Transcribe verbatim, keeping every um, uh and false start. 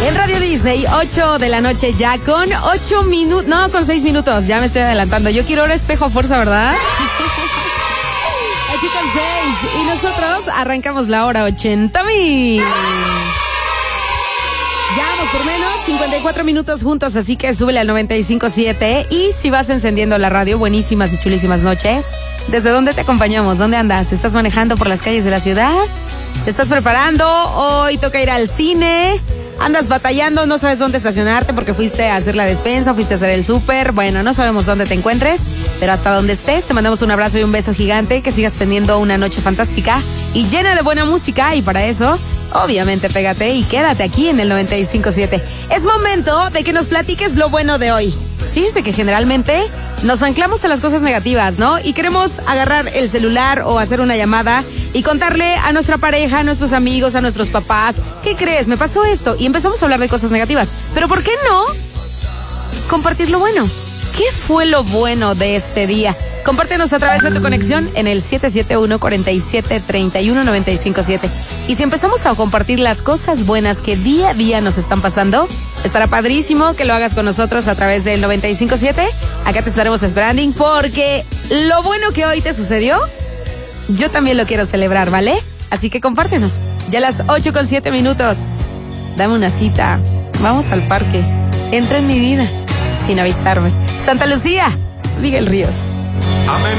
En Radio Disney, ocho de la noche ya con ocho minutos, no, con seis minutos, ya me estoy adelantando. Yo quiero hora espejo a fuerza, ¿verdad? ocho con seis, y nosotros arrancamos la hora ochenta mil. Ya vamos por menos, cincuenta y cuatro minutos juntos, así que súbele al noventa y cinco punto siete. Y si vas encendiendo la radio, buenísimas y chulísimas noches. ¿Desde dónde te acompañamos? ¿Dónde andas? ¿Estás manejando por las calles de la ciudad? ¿Te estás preparando? Hoy toca ir al cine. ¿Andas batallando? ¿No sabes dónde estacionarte porque fuiste a hacer la despensa, fuiste a hacer el súper? Bueno, no sabemos dónde te encuentres, pero hasta donde estés, te mandamos un abrazo y un beso gigante. Que sigas teniendo una noche fantástica y llena de buena música. Y para eso, obviamente, pégate y quédate aquí en el noventa y cinco punto siete. Es momento de que nos platiques lo bueno de hoy. Fíjense que generalmente nos anclamos a las cosas negativas, ¿no? Y queremos agarrar el celular o hacer una llamada y contarle a nuestra pareja, a nuestros amigos, a nuestros papás: ¿qué crees? Me pasó esto. Y empezamos a hablar de cosas negativas. Pero ¿por qué no compartir lo bueno? ¿Qué fue lo bueno de este día? Compártenos a través de tu conexión en el siete siete uno, cuatro siete, tres uno, nueve cinco siete. Y si empezamos a compartir las cosas buenas que día a día nos están pasando, estará padrísimo que lo hagas con nosotros a través del noventa y cinco punto siete. Acá te estaremos esperando, porque lo bueno que hoy te sucedió, yo también lo quiero celebrar, ¿vale? Así que compártenos. Ya a las ocho con siete minutos. Dame una cita. Vamos al parque. Entra en mi vida sin avisarme. Santa Lucía, Miguel Ríos. Amén.